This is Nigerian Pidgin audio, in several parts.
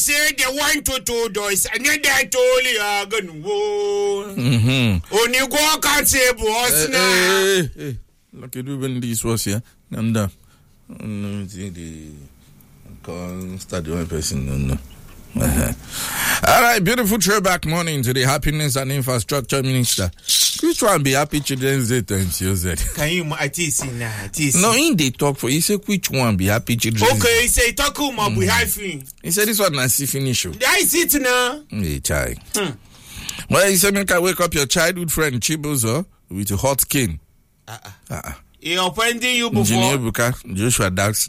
say they want to do this, and then they told you are going to go. Only go can't say, boss. Look at when this was here. I'm done. The start the one person. No. All right, beautiful throwback morning to the Happiness and Infrastructure Minister. Which one be Happy Children's Day to NCOZ? Can you No, in they talk for. He said which one be Happy Children's Day? Okay, he said talk about we have He said this one I see finish. I see it now. Hey, child. Well, he said make I wake up your childhood friend Chibuzo with a hot skin. He offended you before. Engineer Buka, Joshua Dax.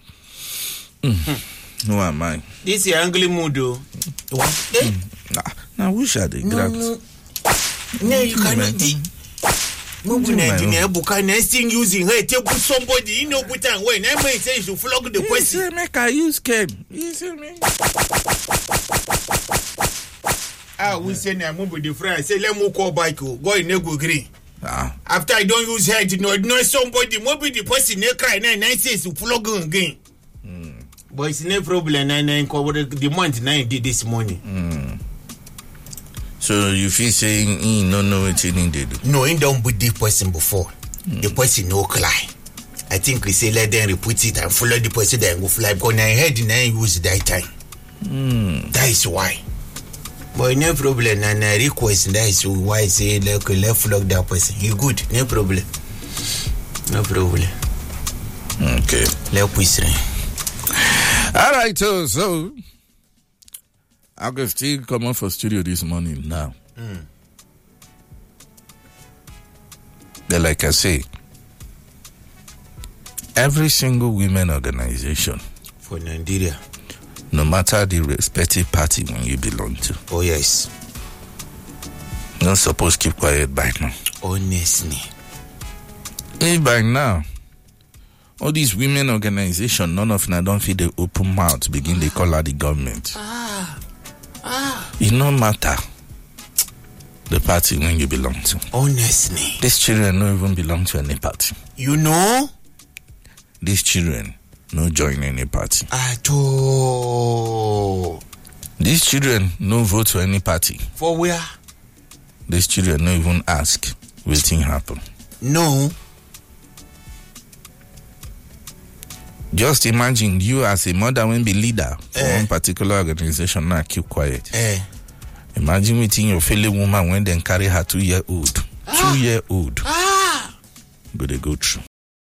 Who am I? This is angry mood, though. Now, which are the grants? No, you cannot. Moving engineer Buka, next thing using her, take with somebody, you know, put on when I may say to flog the question. Make I use Ken. You see me? We say, I move with the friend. Say, let me call bike. Go in Nego Green. After I don't use head, you know somebody, maybe the person they cry, and I say to flog again. But it's no problem. I covered the month 9 did this morning. So you feel saying he no know what he did? No, he don't put the person before. The person no cry. I think we say let them repeat it and follow the person then go fly. Because I heard and use that time. That is why. But no problem. And I request that is why I say let flog that person. He good. No problem. No problem. Okay. Let push. All right, so I'll go still come up for studio this morning now. But like I say, every single women organization for Nigeria, no matter the respective party when you belong to. Oh yes. Not supposed to keep quiet by now. Honestly. Hey, by now. All these women organization, none of them don't feel the open mouth begin they call out the government. It no matter the party when you belong to. Honestly. These children don't even belong to any party. You know? These children no join any party. At all. These children no vote for any party. For where? These children no even ask will thing happen. No. Just imagine you as a mother when be leader for one particular organization now keep quiet. Imagine meeting your fellow woman when they carry her 2-year-old. 2-year-old. But they go through.